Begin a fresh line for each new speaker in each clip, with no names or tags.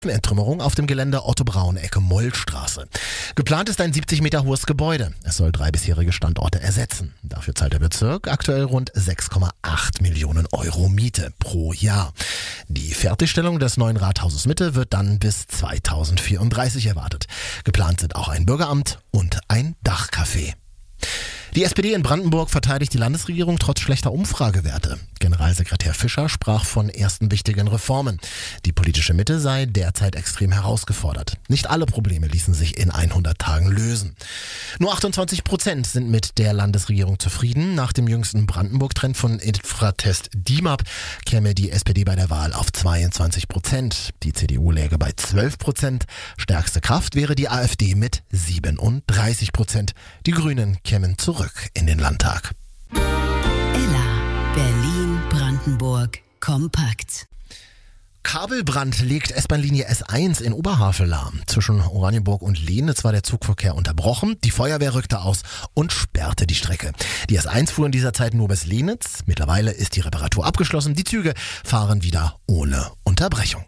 Enttrümmerung auf dem Gelände Otto Braun, Ecke Mollstraße. Geplant ist ein 70 Meter hohes Gebäude. Es soll 3 bisherige Standorte ersetzen. Dafür zahlt der Bezirk aktuell rund 6,8 Millionen Euro Miete pro Jahr. Die Fertigstellung des neuen Rathauses Mitte wird dann bis 2034 erwartet. Geplant sind auch ein Bürgeramt und ein Dachcafé. Die SPD in Brandenburg verteidigt die Landesregierung trotz schlechter Umfragewerte. Generalsekretär Fischer sprach von ersten wichtigen Reformen. Die politische Mitte sei derzeit extrem herausgefordert. Nicht alle Probleme ließen sich in 100 Tagen lösen. Nur 28% sind mit der Landesregierung zufrieden. Nach dem jüngsten Brandenburg-Trend von Infratest DIMAP käme die SPD bei der Wahl auf 22%. Die CDU läge bei 12%. Stärkste Kraft wäre die AfD mit 37%. Die Grünen kämen zurück in den Landtag.
Ella, Berlin-Brandenburg, kompakt.
Kabelbrand legt S-Bahn-Linie S1 in Oberhavel lahm. Zwischen Oranienburg und Lehnitz war der Zugverkehr unterbrochen. Die Feuerwehr rückte aus und sperrte die Strecke. Die S1 fuhr in dieser Zeit nur bis Lehnitz. Mittlerweile ist die Reparatur abgeschlossen. Die Züge fahren wieder ohne Unterbrechung.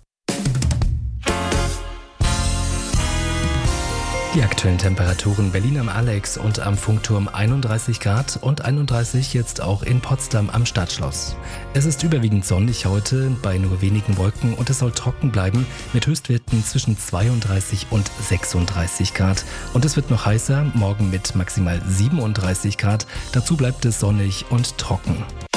Die aktuellen Temperaturen: Berlin am Alex und am Funkturm 31 Grad und 31 jetzt auch in Potsdam am Stadtschloss. Es ist überwiegend sonnig heute, bei nur wenigen Wolken, und es soll trocken bleiben mit Höchstwerten zwischen 32 und 36 Grad. Und es wird noch heißer, morgen mit maximal 37 Grad. Dazu bleibt es sonnig und trocken.